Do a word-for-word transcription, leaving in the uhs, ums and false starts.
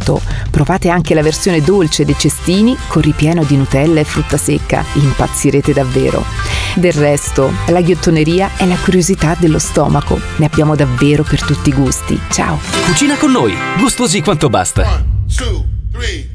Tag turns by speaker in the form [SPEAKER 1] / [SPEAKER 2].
[SPEAKER 1] certo, provate anche la versione dolce dei cestini con ripieno di Nutella e frutta secca, impazzirete davvero. Del resto, la ghiottoneria è la curiosità dello stomaco, ne abbiamo davvero per tutti i gusti. Ciao!
[SPEAKER 2] Cucina con noi, gustosi quanto basta.
[SPEAKER 3] One, two, three.